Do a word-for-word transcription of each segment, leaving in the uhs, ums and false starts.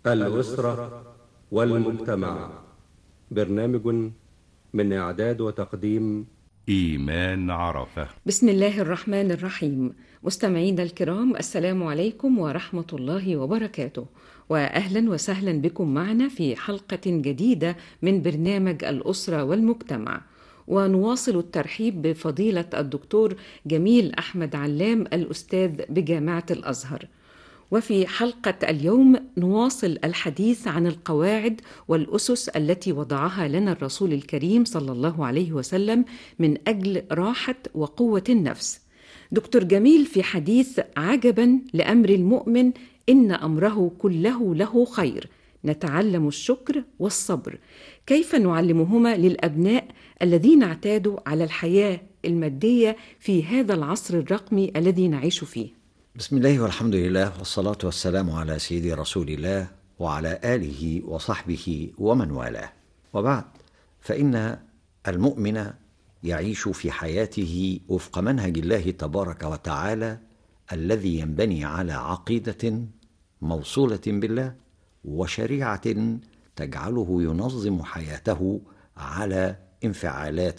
الأسرة والمجتمع. برنامج من إعداد وتقديم إيمان عرفة. بسم الله الرحمن الرحيم. مستمعينا الكرام، السلام عليكم ورحمة الله وبركاته، وأهلا وسهلا بكم معنا في حلقة جديدة من برنامج الأسرة والمجتمع. ونواصل الترحيب بفضيلة الدكتور جميل أحمد علام، الأستاذ بجامعة الأزهر. وفي حلقة اليوم نواصل الحديث عن القواعد والأسس التي وضعها لنا الرسول الكريم صلى الله عليه وسلم من أجل راحة وقوة النفس. دكتور جميل، في حديث عجبا لأمر المؤمن إن أمره كله له خير، نتعلم الشكر والصبر. كيف نعلمهما للأبناء الذين اعتادوا على الحياة المادية في هذا العصر الرقمي الذي نعيش فيه؟ بسم الله والحمد لله والصلاة والسلام على سيدي رسول الله وعلى آله وصحبه ومن والاه، وبعد، فإن المؤمن يعيش في حياته وفق منهج الله تبارك وتعالى الذي ينبني على عقيدة موصولة بالله وشريعة تجعله ينظم حياته على انفعالات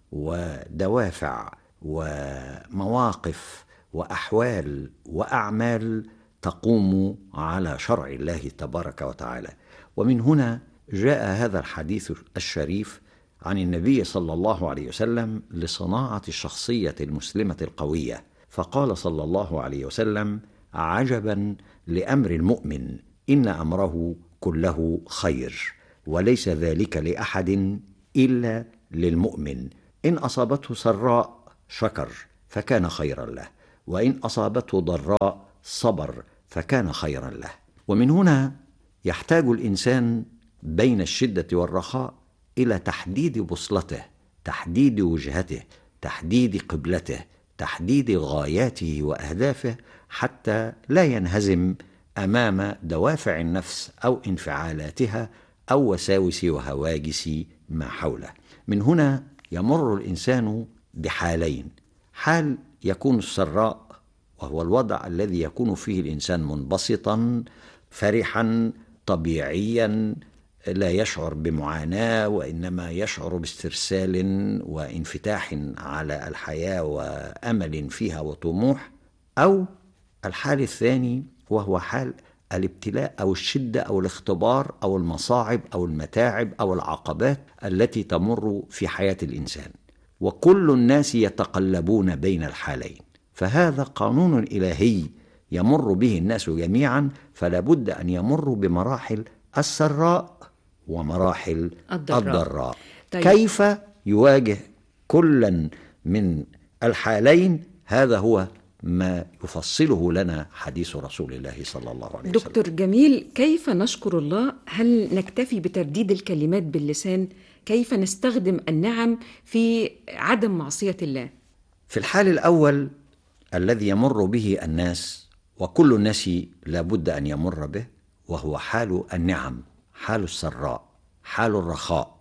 ودوافع ومواقف وأحوال وأعمال تقوم على شرع الله تبارك وتعالى. ومن هنا جاء هذا الحديث الشريف عن النبي صلى الله عليه وسلم لصناعة الشخصية المسلمة القوية، فقال صلى الله عليه وسلم: عجبا لأمر المؤمن إن أمره كله خير، وليس ذلك لأحد إلا للمؤمن، إن أصابته سراء شكر فكان خيرا له، وإن أصابته ضراء صبر فكان خيرا له. ومن هنا يحتاج الإنسان بين الشدة والرخاء إلى تحديد بوصلته، تحديد وجهته، تحديد قبلته، تحديد غاياته وأهدافه، حتى لا ينهزم أمام دوافع النفس أو انفعالاتها أو وساوس وهواجس ما حوله. من هنا يمر الإنسان بحالين: حال يكون السراء، وهو الوضع الذي يكون فيه الإنسان منبسطا فرحا طبيعيا، لا يشعر بمعاناة وإنما يشعر باسترسال وانفتاح على الحياة وأمل فيها وطموح. أو الحال الثاني وهو حال الابتلاء أو الشدة أو الاختبار أو المصاعب أو المتاعب أو العقبات التي تمر في حياة الإنسان، وكل الناس يتقلبون بين الحالين، فهذا قانون إلهي يمر به الناس جميعا، فلا بد أن يمروا بمراحل السراء ومراحل الضراء, الضراء. طيب. كيف يواجه كلا من الحالين؟ هذا هو ما يفصله لنا حديث رسول الله صلى الله عليه وسلم. دكتور جميل، كيف نشكر الله؟ هل نكتفي بترديد الكلمات باللسان؟ كيف نستخدم النعم في عدم معصية الله؟ في الحال الأول الذي يمر به الناس وكل الناس لا بد أن يمر به، وهو حال النعم، حال السراء، حال الرخاء.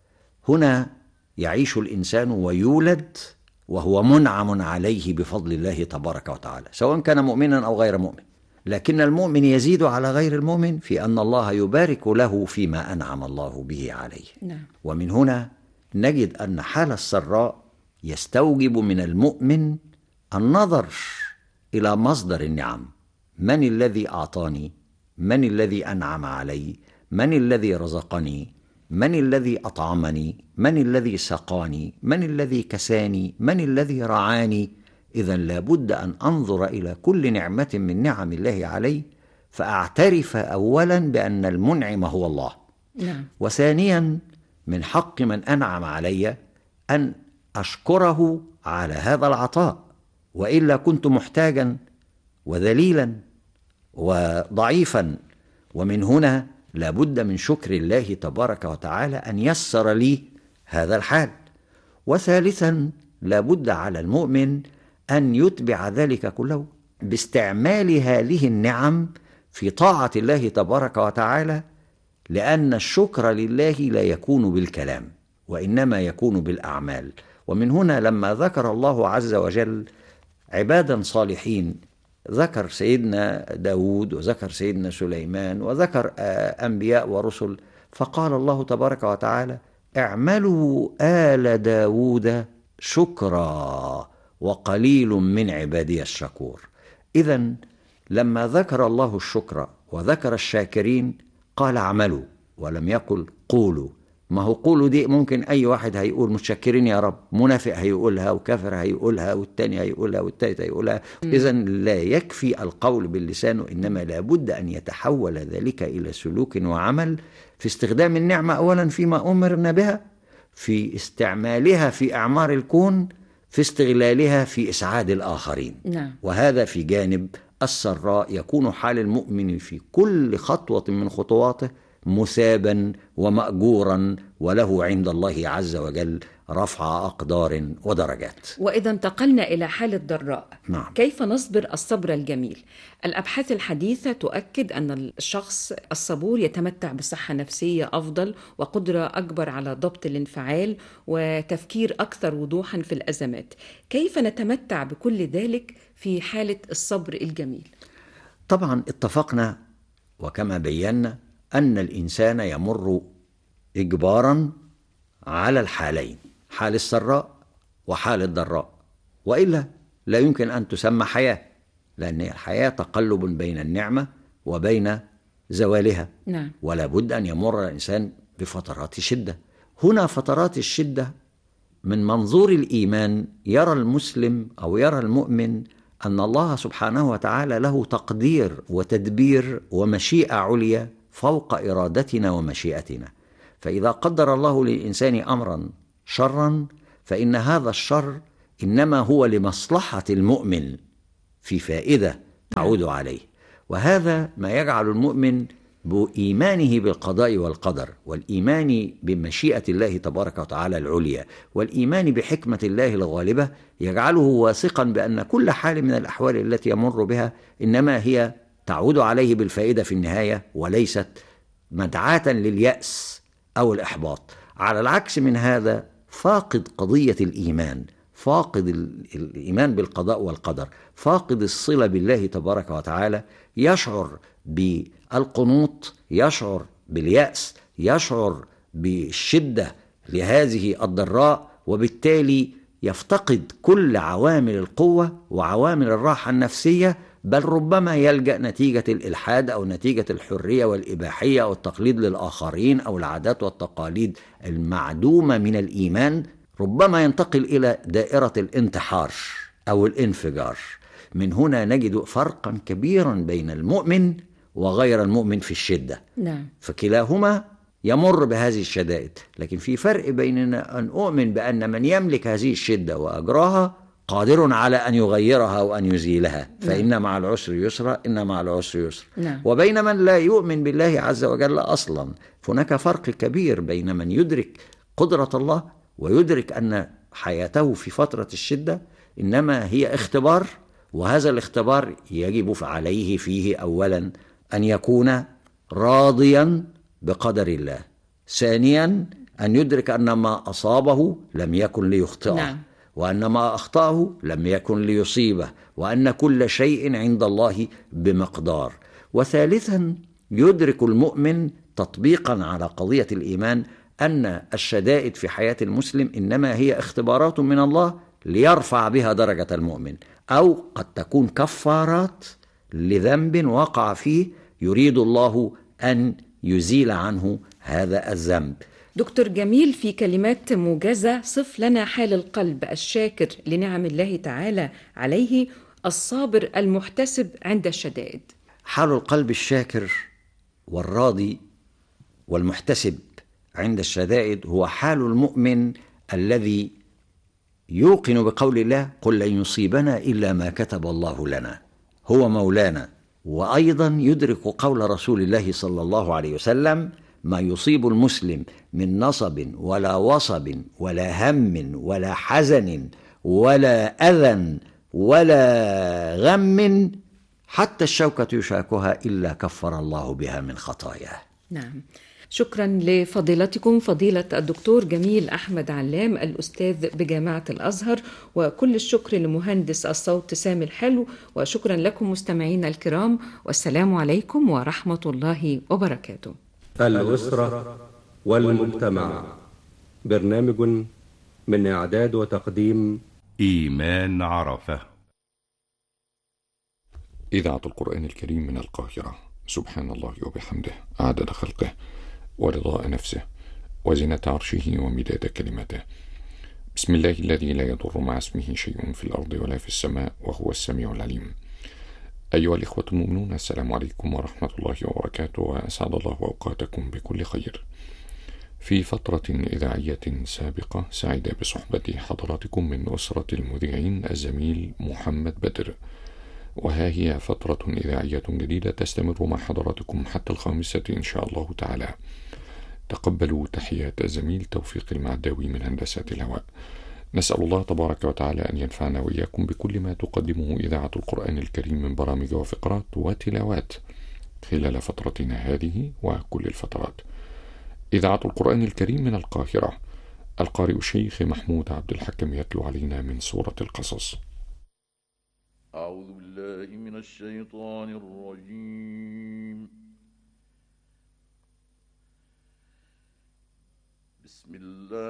هنا يعيش الإنسان ويولد وهو منعم عليه بفضل الله تبارك وتعالى، سواء كان مؤمنا أو غير مؤمن، لكن المؤمن يزيد على غير المؤمن في أن الله يبارك له فيما أنعم الله به عليه. نعم. ومن هنا نجد أن حال السراء يستوجب من المؤمن النظر إلى مصدر النعم: من الذي أعطاني؟ من الذي أنعم علي؟ من الذي رزقني؟ من الذي أطعمني؟ من الذي سقاني؟ من الذي كساني؟ من الذي رعاني؟ إذن لابد أن أنظر إلى كل نعمة من نعم الله علي، فأعترف أولا بأن المنعم هو الله. نعم. وثانيا من حق من أنعم علي أن أشكره على هذا العطاء، وإلا كنت محتاجا وذليلا وضعيفا. ومن هنا لابد من شكر الله تبارك وتعالى أن يسر لي هذا الحال. وثالثا لابد على المؤمن أن يتبع ذلك كله باستعمال هذه النعم في طاعة الله تبارك وتعالى، لأن الشكر لله لا يكون بالكلام وإنما يكون بالأعمال. ومن هنا لما ذكر الله عز وجل عبادا صالحين ذكر سيدنا داود وذكر سيدنا سليمان وذكر أنبياء ورسل، فقال الله تبارك وتعالى: اعملوا آل داود شكرا وقليل من عبادي الشكور. إذن لما ذكر الله الشكر وذكر الشاكرين قال اعملوا، ولم يقل قولوا. ما هو قولوا دي ممكن أي واحد هيقول متشكرين يا رب، منافق هيقولها وكافر هيقولها والتاني هيقولها والتالت هيقولها. إذن لا يكفي القول باللسان، إنما لابد أن يتحول ذلك إلى سلوك وعمل في استخدام النعمة أولا فيما أمرنا بها، في استعمالها في أعمار الكون، في استغلالها في إسعاد الآخرين. نعم. وهذا في جانب السراء يكون حال المؤمن في كل خطوة من خطواته مثابا ومأجورا، وله عند الله عز وجل رفع أقدار ودرجات. وإذا انتقلنا إلى حال الضراء، نعم. كيف نصبر الصبر الجميل؟ الأبحاث الحديثة تؤكد أن الشخص الصبور يتمتع بصحة نفسية أفضل وقدرة أكبر على ضبط الانفعال وتفكير أكثر وضوحا في الأزمات. كيف نتمتع بكل ذلك في حالة الصبر الجميل؟ طبعا اتفقنا وكما بينا أن الإنسان يمر إجبارا على الحالين، حال السراء وحال الضراء، وإلا لا يمكن أن تسمى حياة، لأن الحياة تقلب بين النعمة وبين زوالها. نعم. ولا بد أن يمر الإنسان بفترات شدة. هنا فترات الشدة من منظور الإيمان يرى المسلم أو يرى المؤمن أن الله سبحانه وتعالى له تقدير وتدبير ومشيئة عليا فوق إرادتنا ومشيئتنا. فإذا قدر الله للإنسان أمرا شرا فإن هذا الشر إنما هو لمصلحة المؤمن، في فائدة تعود عليه. وهذا ما يجعل المؤمن بإيمانه بالقضاء والقدر، والإيمان بمشيئة الله تبارك وتعالى العليا، والإيمان بحكمة الله الغالبة، يجعله واثقا بأن كل حال من الأحوال التي يمر بها إنما هي تعود عليه بالفائدة في النهاية، وليست مدعاة لليأس أو الإحباط. على العكس من هذا، فاقد قضية الإيمان، فاقد الإيمان بالقضاء والقدر، فاقد الصلة بالله تبارك وتعالى، يشعر بالقنوط، يشعر باليأس، يشعر بالشدة لهذه الضراء، وبالتالي يفتقد كل عوامل القوة وعوامل الراحة النفسية، بل ربما يلجأ نتيجة الإلحاد أو نتيجة الحرية والإباحية أو التقليد للآخرين أو العادات والتقاليد المعدومة من الإيمان، ربما ينتقل إلى دائرة الانتحار أو الانفجار. من هنا نجد فرقا كبيرا بين المؤمن وغير المؤمن في الشدة. نعم. فكلاهما يمر بهذه الشدائد، لكن في فرق بيننا أن أؤمن بأن من يملك هذه الشدة وأجراها قادر على أن يغيرها وأن يزيلها، فإن نعم. مع العسر يسرا، إن مع العسر يسر. نعم. وبين من لا يؤمن بالله عز وجل أصلا، هناك فرق كبير بين من يدرك قدرة الله ويدرك أن حياته في فترة الشدة إنما هي اختبار، وهذا الاختبار يجب عليه فيه أولا أن يكون راضيا بقدر الله، ثانيا أن يدرك أن ما أصابه لم يكن ليخطئه. نعم. وأن ما أخطأه لم يكن ليصيبه، وأن كل شيء عند الله بمقدار. وثالثا يدرك المؤمن تطبيقا على قضية الإيمان أن الشدائد في حياة المسلم إنما هي اختبارات من الله ليرفع بها درجة المؤمن، أو قد تكون كفارات لذنب وقع فيه يريد الله أن يزيل عنه هذا الذنب. دكتور جميل، في كلمات موجزة صف لنا حال القلب الشاكر لنعم الله تعالى عليه، الصابر المحتسب عند الشدائد. حال القلب الشاكر والراضي والمحتسب عند الشدائد هو حال المؤمن الذي يوقن بقول الله: قل لن يصيبنا إلا ما كتب الله لنا، هو مولانا. وأيضا يدرك قول رسول الله صلى الله عليه وسلم: ما يصيب المسلم من نصب ولا وصب ولا هم ولا حزن ولا أذى ولا غم حتى الشوكة يشاكها إلا كفر الله بها من خطاياه. نعم. شكرا لفضيلتكم فضيلة الدكتور جميل أحمد علام الأستاذ بجامعة الأزهر، وكل الشكر لمهندس الصوت سامي الحلو، وشكرا لكم مستمعينا الكرام، والسلام عليكم ورحمة الله وبركاته. الأسرة والمجتمع، برنامج من إعداد وتقديم إيمان عرفة. إذاعة القرآن الكريم من القاهرة. سبحان الله وبحمده، عدد خلقه ورضاء نفسه وزنة عرشه ومداد كلماته. بسم الله الذي لا يضر مع اسمه شيء في الأرض ولا في السماء وهو السميع العليم. أيها الإخوة المؤمنون، السلام عليكم ورحمة الله وبركاته، وأسعد الله أوقاتكم بكل خير. في فترة إذاعية سابقة سعد بصحبة حضراتكم من أسرة المذيعين الزميل محمد بدر، وها هي فترة إذاعية جديدة تستمر مع حضراتكم حتى الخامسة إن شاء الله تعالى. تقبلوا تحيات الزميل توفيق المعداوي من هندسة الهواء. نسأل الله تبارك وتعالى أن ينفعنا وإياكم بكل ما تقدمه إذاعة القرآن الكريم من برامج وفقرات وتلاوات خلال فترتنا هذه وكل الفترات. إذاعة القرآن الكريم من القاهرة. القارئ الشيخ محمود عبد الحكم يتلو علينا من سورة القصص. أعوذ بالله من الشيطان الرجيم. بسم الله